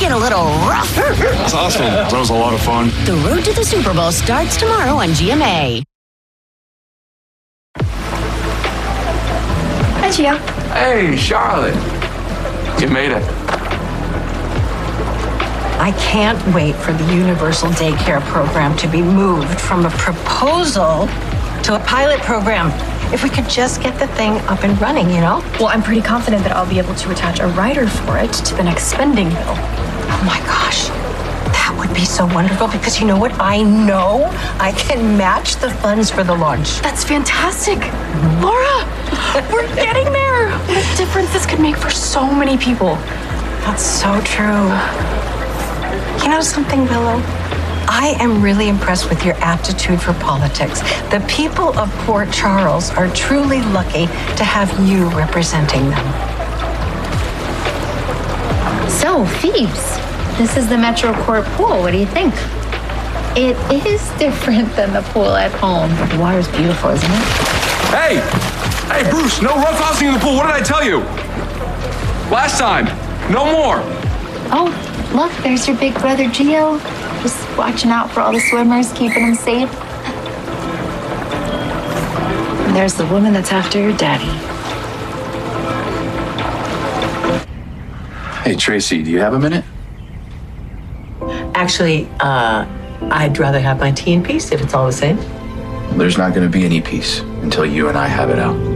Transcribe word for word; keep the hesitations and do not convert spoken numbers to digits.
get a little rough. That's awesome. That was a lot of fun. The road to the Super Bowl starts tomorrow on G M A. Hi, Gio. Hey, Charlotte. You made it. I can't wait for the Universal Daycare program to be moved from a proposal to a pilot program. If we could just get the thing up and running, you know? Well, I'm pretty confident that I'll be able to attach a rider for it to the next spending bill. Oh my gosh, that would be so wonderful because you know what? I know I can match the funds for the launch. That's fantastic. Laura, we're getting there. What a difference this could make for so many people. That's so true. You know something, Willow? I am really impressed with your aptitude for politics. The people of Port Charles are truly lucky to have you representing them. So, Phoebes, this is the Metro Court pool. What do you think? It is different than the pool at home. The water's beautiful, isn't it? Hey! Hey, Bruce, no roughhousing in the pool. What did I tell you? Last time. No more. Oh, look, there's your big brother, Gio. Just watching out for all the swimmers, keeping them safe. And there's the woman that's after your daddy. Hey, Tracy, do you have a minute? Actually, uh, I'd rather have my tea in peace if it's all the same. There's not going to be any peace until you and I have it out.